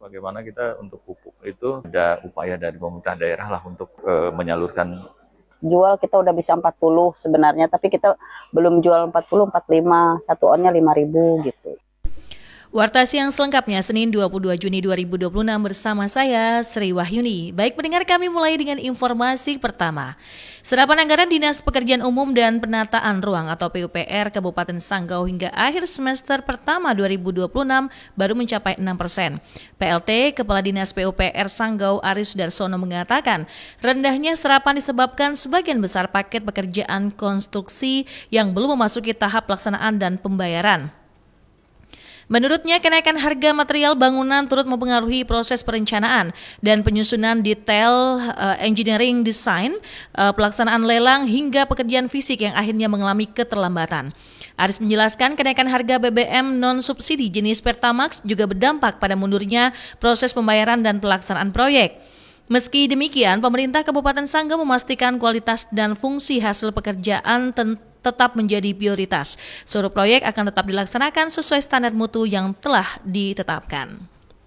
bagaimana kita untuk pupuk itu ada upaya dari pemerintah daerah lah untuk menyalurkan. Jual kita udah bisa 40 sebenarnya, tapi kita belum jual 40, 45, satu onnya 5.000 gitu. Warta Siang selengkapnya Senin 22 Juni 2026 bersama saya Sri Wahyuni. Baik pendengar, kami mulai dengan informasi pertama. Serapan anggaran Dinas Pekerjaan Umum dan Penataan Ruang atau PUPR Kabupaten Sanggau hingga akhir semester pertama 2026 baru mencapai 6%. PLT Kepala Dinas PUPR Sanggau Aris Sudarsono mengatakan rendahnya serapan disebabkan sebagian besar paket pekerjaan konstruksi yang belum memasuki tahap pelaksanaan dan pembayaran. Menurutnya, kenaikan harga material bangunan turut mempengaruhi proses perencanaan dan penyusunan detail engineering design, pelaksanaan lelang hingga pekerjaan fisik yang akhirnya mengalami keterlambatan. Aris menjelaskan kenaikan harga BBM non-subsidi jenis Pertamax juga berdampak pada mundurnya proses pembayaran dan pelaksanaan proyek. Meski demikian, pemerintah Kabupaten Sanggau memastikan kualitas dan fungsi hasil pekerjaan tetap menjadi prioritas. Seluruh proyek akan tetap dilaksanakan sesuai standar mutu yang telah ditetapkan.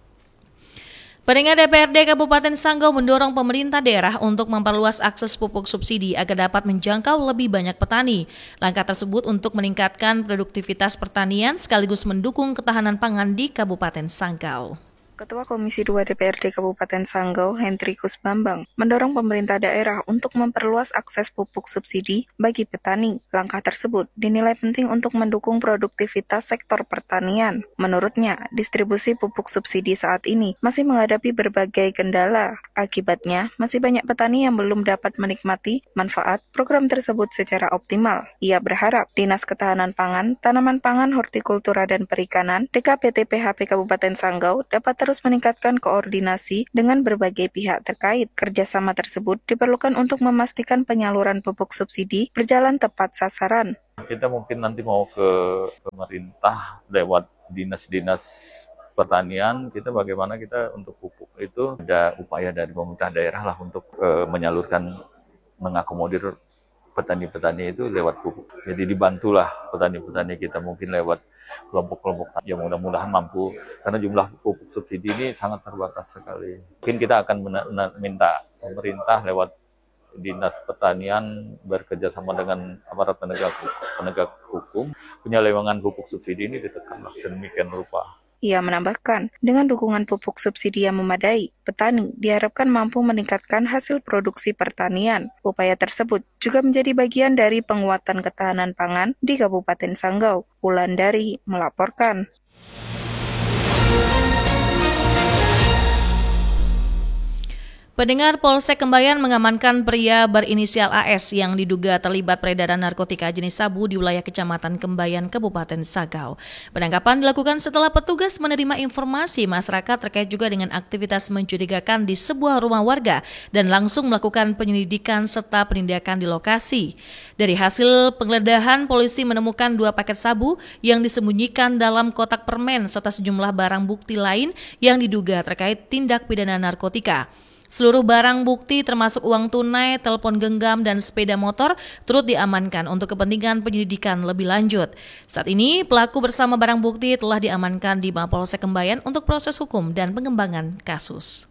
Pendengar, DPRD Kabupaten Sanggau mendorong pemerintah daerah untuk memperluas akses pupuk subsidi agar dapat menjangkau lebih banyak petani. Langkah tersebut untuk meningkatkan produktivitas pertanian sekaligus mendukung ketahanan pangan di Kabupaten Sanggau. Ketua Komisi 2 DPRD Kabupaten Sanggau, Hendrikus Bambang, mendorong pemerintah daerah untuk memperluas akses pupuk subsidi bagi petani. Langkah tersebut dinilai penting untuk mendukung produktivitas sektor pertanian. Menurutnya, distribusi pupuk subsidi saat ini masih menghadapi berbagai kendala. Akibatnya, masih banyak petani yang belum dapat menikmati manfaat program tersebut secara optimal. Ia berharap Dinas Ketahanan Pangan, Tanaman Pangan, Hortikultura dan Perikanan, DKPT PHP Kabupaten Sanggau dapat terus meningkatkan koordinasi dengan berbagai pihak terkait. Kerjasama tersebut diperlukan untuk memastikan penyaluran pupuk subsidi berjalan tepat sasaran. Kita mungkin nanti mau ke pemerintah lewat dinas-dinas pertanian, kita bagaimana kita untuk pupuk itu ada upaya dari pemerintah daerah lah untuk menyalurkan, mengakomodir petani-petani itu lewat pupuk. Jadi dibantulah petani-petani kita mungkin lewat kelompok-kelompok yang mudah-mudahan mampu, karena jumlah pupuk subsidi ini sangat terbatas sekali. Mungkin kita akan minta pemerintah lewat Dinas Pertanian bekerja sama dengan aparat penegak hukum, penyelewengan pupuk subsidi ini ditekan sedemikian rupa. Ia menambahkan, dengan dukungan pupuk subsidi yang memadai, petani diharapkan mampu meningkatkan hasil produksi pertanian. Upaya tersebut juga menjadi bagian dari penguatan ketahanan pangan di Kabupaten Sanggau. Wulandari melaporkan. Pendengar, Polsek Kembayan mengamankan pria berinisial AS yang diduga terlibat peredaran narkotika jenis sabu di wilayah Kecamatan Kembayan, Kabupaten Sanggau. Penangkapan dilakukan setelah petugas menerima informasi masyarakat terkait juga dengan aktivitas mencurigakan di sebuah rumah warga dan langsung melakukan penyelidikan serta penindakan di lokasi. Dari hasil penggeledahan, polisi menemukan 2 paket sabu yang disembunyikan dalam kotak permen serta sejumlah barang bukti lain yang diduga terkait tindak pidana narkotika. Seluruh barang bukti termasuk uang tunai, telepon genggam, dan sepeda motor turut diamankan untuk kepentingan penyelidikan lebih lanjut. Saat ini pelaku bersama barang bukti telah diamankan di Mapolsek Kembayan untuk proses hukum dan pengembangan kasus.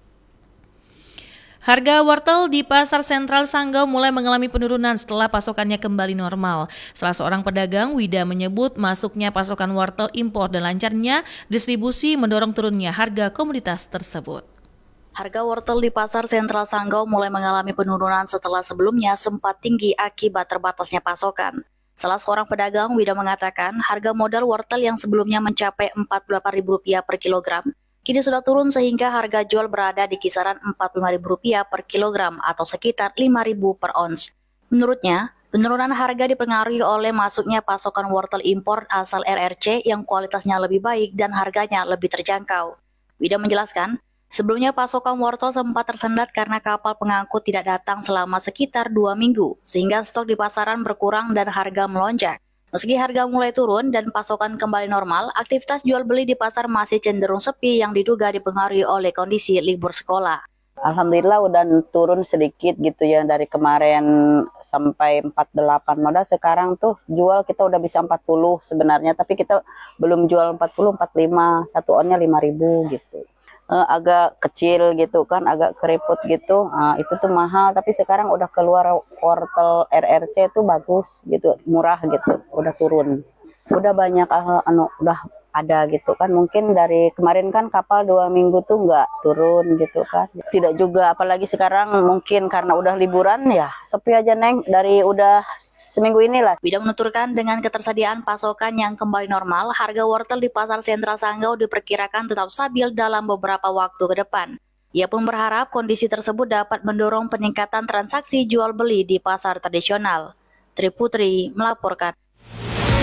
Harga wortel di Pasar Sentral Sanggau mulai mengalami penurunan setelah pasokannya kembali normal. Salah seorang pedagang, Wida, menyebut masuknya pasokan wortel impor dan lancarnya distribusi mendorong turunnya harga komoditas tersebut. Harga wortel di Pasar Sentral Sanggau mulai mengalami penurunan setelah sebelumnya sempat tinggi akibat terbatasnya pasokan. Salah seorang pedagang, Wida, mengatakan harga modal wortel yang sebelumnya mencapai Rp48.000 per kilogram, kini sudah turun sehingga harga jual berada di kisaran Rp45.000 per kilogram atau sekitar Rp5.000 per ons. Menurutnya, penurunan harga dipengaruhi oleh masuknya pasokan wortel impor asal RRC yang kualitasnya lebih baik dan harganya lebih terjangkau. Wida menjelaskan, sebelumnya pasokan wortel sempat tersendat karena kapal pengangkut tidak datang selama sekitar 2 minggu, sehingga stok di pasaran berkurang dan harga melonjak. Meski harga mulai turun dan pasokan kembali normal, aktivitas jual beli di pasar masih cenderung sepi yang diduga dipengaruhi oleh kondisi libur sekolah. Alhamdulillah udah turun sedikit gitu ya, dari kemarin sampai 48 modal, sekarang tuh jual kita udah bisa 40 sebenarnya, tapi kita belum jual 40, 45, satu onnya 5.000 gitu. agak kecil gitu kan, agak keriput gitu. Nah, itu tuh mahal, tapi sekarang udah keluar wortel RRC tuh bagus gitu, murah gitu, udah turun. Udah banyak udah ada gitu kan. Mungkin dari kemarin kan kapal 2 minggu tuh nggak turun gitu kan. Tidak juga, apalagi sekarang mungkin karena udah liburan ya, sepi aja Neng, dari udah seminggu inilah. Wida menuturkan dengan ketersediaan pasokan yang kembali normal, harga wortel di Pasar Sentral Sanggau diperkirakan tetap stabil dalam beberapa waktu ke depan. Ia pun berharap kondisi tersebut dapat mendorong peningkatan transaksi jual beli di pasar tradisional. Tri Putri melaporkan.